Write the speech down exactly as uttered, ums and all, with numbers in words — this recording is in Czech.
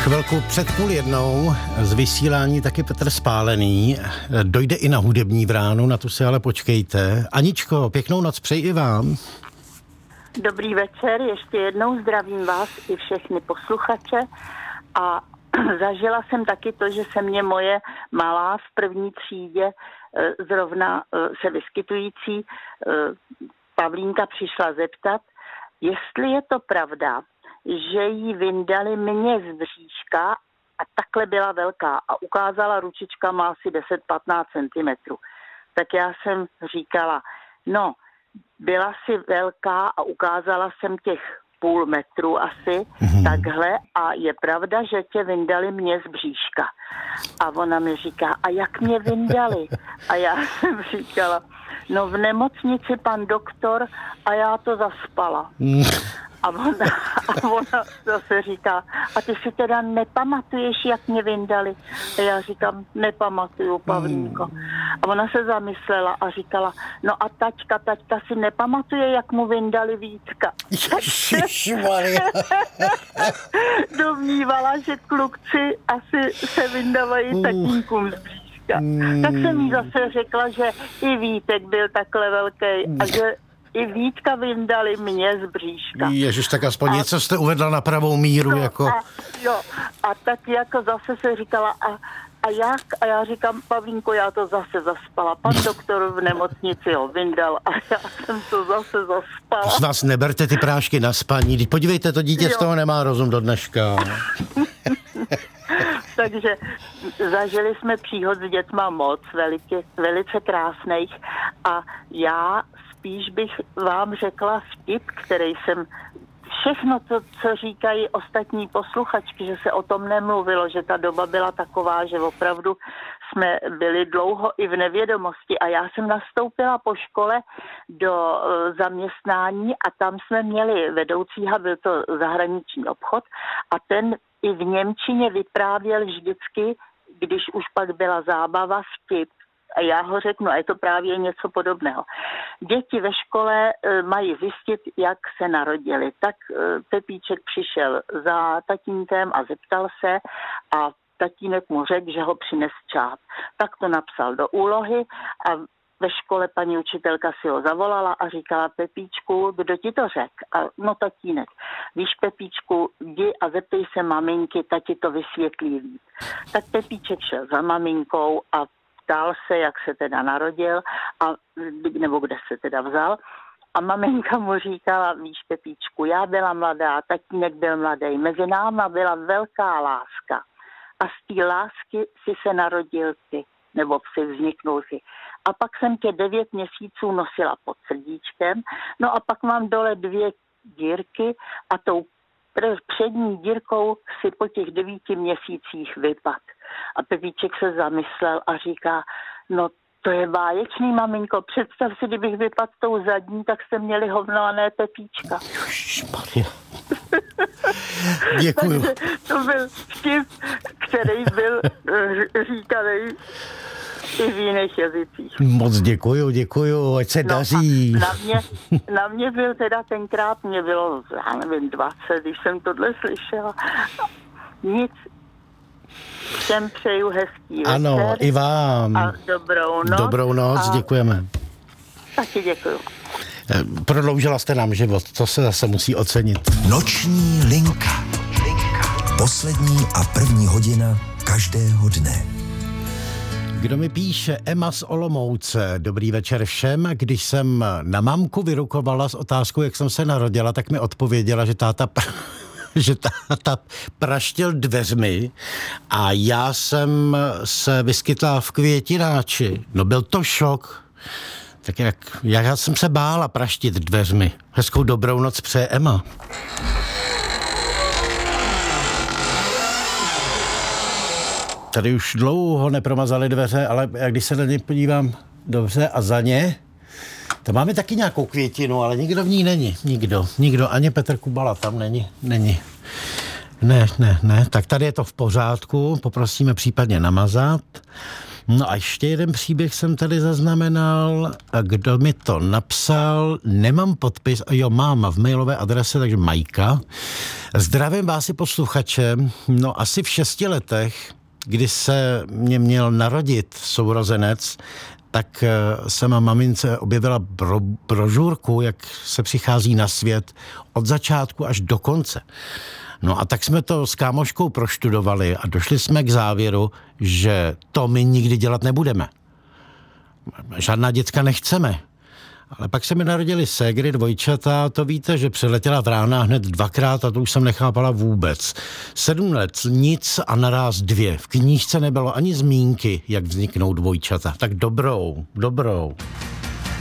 Chvilku před půl jednou z vysílání taky Petr Spálený. Dojde i na hudební vránu, na tu si ale počkejte. Aničko, pěknou noc přeji i vám. Dobrý večer, ještě jednou zdravím vás i všechny posluchače a zažila jsem taky to, že se mě moje malá v první třídě zrovna se vyskytující Pavlínka přišla zeptat, jestli je to pravda, že jí vyndali mě z bříška a takhle byla velká a ukázala ručička má asi deset patnáct centimetrů. Tak já jsem říkala, no, byla si velká a ukázala jsem těch půl metru asi, mm-hmm. takhle a je pravda, že tě vyndali mě z bříška. A ona mi říká, a jak mě vyndali? A já jsem říkala, no v nemocnici pan doktor a já to zaspala. Mm. A ona, a ona zase říká, a ty si teda nepamatuješ, jak mě vyndali? A já říkám, nepamatuju, Pavlínko. A ona se zamyslela a říkala, no a taťka, taťka si nepamatuje, jak mu vyndali Vítka. Domnívala, že klukci asi se vyndávají tatínkům z bříška. Tak jsem jí zase řekla, že i Vítek byl takhle velký a že i Vítka vyndali mě z bříška. Ježiš, tak aspoň a, něco jste uvedla na pravou míru. No, jako... a, jo, a tak jako zase se říkala, a, a jak? A já říkám, Pavlínko, já to zase zaspala. Pan doktor v nemocnici ho vyndal a já jsem to zase zaspala. Z nás neberte ty prášky na spaní. Podívejte, to dítě jo. z toho nemá rozum do dneška. Takže zažili jsme příhod s dětma moc, velice, velice krásných a já spíš bych vám řekla vtip, který jsem všechno to, co říkají ostatní posluchačky, že se o tom nemluvilo, že ta doba byla taková, že opravdu jsme byli dlouho i v nevědomosti a já jsem nastoupila po škole do zaměstnání a tam jsme měli vedoucího, byl to zahraniční obchod a ten i v němčině vyprávěl vždycky, když už pak byla zábava, vtip. A já ho řeknu, a je to právě něco podobného. Děti ve škole e, mají zjistit, jak se narodili. Tak e, Pepíček přišel za tatínkem a zeptal se a tatínek mu řekl, že ho přines čáp. Tak to napsal do úlohy a ve škole paní učitelka si ho zavolala a říkala, Pepíčku, kdo ti to řekl? A no tatínek. Víš, Pepíčku, jdi a zeptej se maminky, ta ti to vysvětlí líp. Tak Pepíček šel za maminkou a ptal se, jak se teda narodil, a, nebo kde se teda vzal. A maminka mu říkala, víš, Pepíčku, já byla mladá, tatínek byl mladý, mezi náma byla velká láska. A z té lásky si se narodil ty, nebo si vzniknul ty. A pak jsem tě devět měsíců nosila pod srdíčkem, no a pak mám dole dvě dírky a tou přední dírkou si po těch devíti měsících vypad. A Pepíček se zamyslel a říká, no to je báječný, maminko, představ si, kdybych vypadl tou zadní, tak jste měli hovnované Pepíčka. Ježišmarja. Děkuju. Takže to byl vtip, který byl říkaný i v jiných jazycích. Moc děkuju, děkuju, ať se no daří. Na mě, na mě byl teda tenkrát, mě bylo, já nevím, dvacet, když jsem tohle slyšela. Nic. Všem přeju hezký večer. Ano, i vám. A dobrou noc. Dobrou noc, a děkujeme. Taky děkuju. Prodloužila jste nám život, to se zase musí ocenit. Noční linka. Poslední a první hodina každého dne. Kdo mi píše? Emma z Olomouce. Dobrý večer všem. Když jsem na mamku vyrukovala s otázkou, jak jsem se narodila, tak mi odpověděla, že táta... Pr- že táta praštil dveřmi a já jsem se vyskytla v květináči. No byl to šok. Tak jak, jak já jsem se bála praštit dveřmi. Hezkou dobrou noc přeje Emma. Tady už dlouho nepromazali dveře, ale když se na ně podívám dobře a za ně, to máme taky nějakou květinu, ale nikdo v ní není. Nikdo. Nikdo. Ani Petr Kubala tam není. Není. Ne, ne, ne. Tak tady je to v pořádku. Poprosíme případně namazat. No a ještě jeden příběh jsem tady zaznamenal. A kdo mi to napsal? Nemám podpis. Jo, mám v mailové adrese, takže Majka. Zdravím vás i posluchače. No asi v šesti letech, kdy se mě měl narodit sourozenec, tak jsem mamince objevila bro, brožurku, jak se přichází na svět od začátku až do konce. No a tak jsme to s kámoškou proštudovali a došli jsme k závěru, že to my nikdy dělat nebudeme. Žádná děcka nechceme. Ale pak se mi narodili ségry, dvojčata, to víte, že přeletěla vrána hned dvakrát a to už jsem nechápala vůbec. Sedm let nic a naráz dvě. V knížce nebylo ani zmínky, jak vzniknou dvojčata. Tak dobrou, dobrou.